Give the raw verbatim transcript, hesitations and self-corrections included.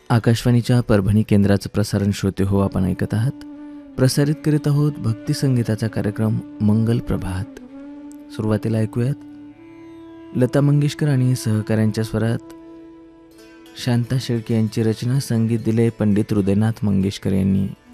आकाशवाणीच्या परभणी केंद्राचं प्रसारण श्रोते हो आपण ऐकत आहात. प्रसारित करीत आहोत भक्तिसंगीताचा कार्यक्रम मंगल प्रभात. सुरुवातीला ऐकूयात लता मंगेशकर आणि सहकाऱ्यांच्या स्वरात शांता शेळके यांची रचना. संगीत दिले पंडित हृदयनाथ मंगेशकर यांनी.